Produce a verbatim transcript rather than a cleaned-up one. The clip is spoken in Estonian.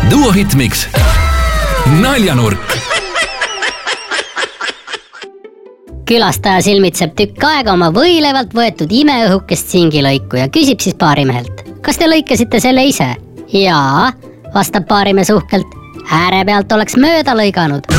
Duo Hitmix. Naljanurk. Külastaja silmitseb tükk aega oma võilevalt võetud imeõhukest singilõiku ja küsib siis baarimehelt. Kas te lõikasite selle ise? Jaa, vastab baarimees uhkelt. Ääre pealt oleks mööda lõiganud.